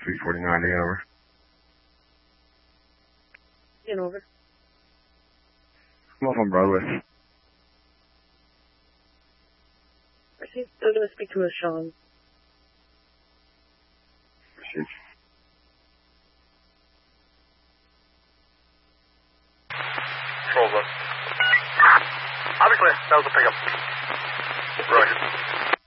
349 to over. In over. I'm off on Broadway. I think I'm going to speak to a Sean. Proceed. Control one. Obviously, that was a pickup.